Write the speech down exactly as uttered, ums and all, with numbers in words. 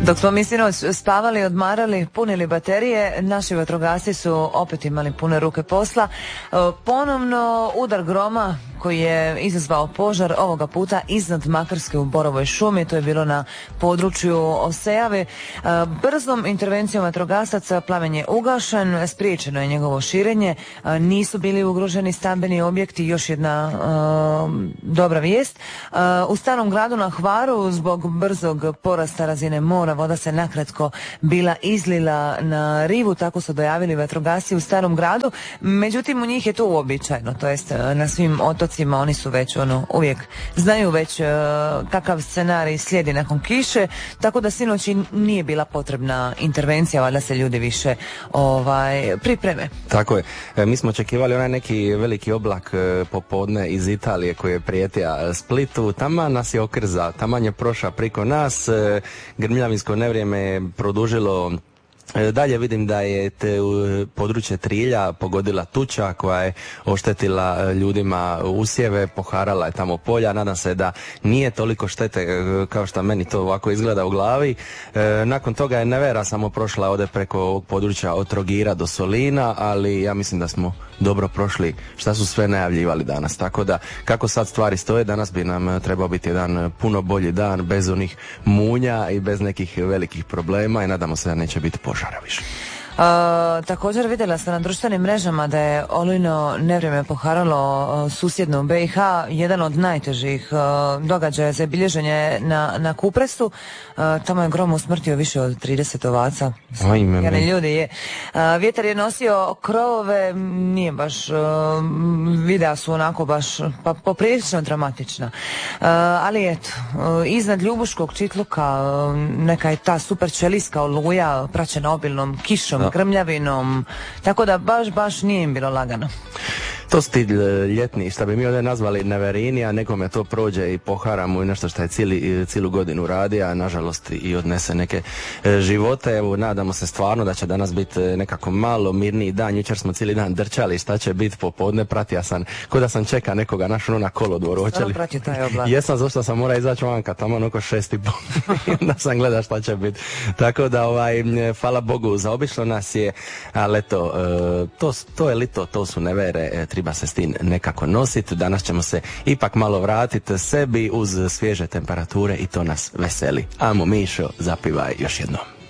Dok smo mi sinoć spavali, odmarali, punili baterije, naši vatrogasci su opet imali pune ruke posla. Ponovno udar groma koji je izazvao požar, ovoga puta iznad Makarske u Borovoj šumi, to je bilo na području Osejave. Brzom intervencijom vatrogasaca plamen je ugašen, spriječeno je njegovo širenje, nisu bili ugroženi stambeni objekti, još jedna uh, dobra vijest. Uh, u Starom gradu na Hvaru zbog brzog porasta razine mora voda se nakratko bila izlila na rivu, tako su dojavili vatrogasci u Starom gradu, međutim u njih je to uobičajeno, to jest na svim otocima oni su već ono uvijek znaju već uh, kakav scenarij slijedi nakon kiše, tako da sinoć nije bila potrebna intervencija, valjda se ljudi više ovaj pripreme. Tako je. E, mi smo očekivali onaj neki veliki oblak e, popodne iz Italije koji je prijetija Splitu, taman nas je okrzao, taman je prošao priko nas, e, grmljavinsko nevrijeme je produžilo. Dalje vidim da je te područje Trilja pogodila tuča koja je oštetila ljudima usjeve, poharala je tamo polja. Nadam se da nije toliko štete kao što meni to ovako izgleda u glavi. E, nakon toga je nevera samo prošla ovdje preko ovog područja od Trogira do Solina, ali ja mislim da smo dobro prošli šta su sve najavljivali danas. Tako da kako sad stvari stoje, danas bi nam trebao biti jedan puno bolji dan bez onih munja i bez nekih velikih problema i nadamo se da neće biti požara više. Uh, također vidjela sam na društvenim mrežama da je olujno nevrijeme poharalo uh, susjednu B i H, jedan od najtežih uh, događaja za bilježenje na, na Kupresu. Uh, tamo je grom usmrtio više od trideset ovaca. Ajme, ljudi je. Uh, vjetar je nosio krovove, nije baš, uh, videa su onako baš pa, poprilično dramatična. Uh, ali eto, uh, iznad Ljubuškog Čitluka uh, neka je ta super čeliska oluja praćena obilnom kišom, grmljavinom, tako da baš, baš nije im bilo lagano. To stilj ljetni, što bi mi ovdje nazvali neverini, a nekome to prođe i pohara mu i nešto što je cijeli, cijelu godinu radi, a nažalost i odnese neke e, živote. Evo, nadamo se stvarno da će danas biti nekako malo mirniji dan. Jučer smo cijeli dan drčali šta će biti popodne, pratio sam, ko da sam čeka nekoga našao na kolodvoru. Stvarno pratio taj oblak. Jesam, zašto sam mora izaći vanka, tamo oko šest i pol, da sam gleda šta će biti. Tako da, ovaj, hvala Bogu, zaobišlo nas je, ali eto, e, to, to je lito, to su nevere, e, treba se s tim nekako nositi. Danas ćemo se ipak malo vratiti sebi uz svježe temperature i to nas veseli. Amo Mišo, zapivaj još jednom.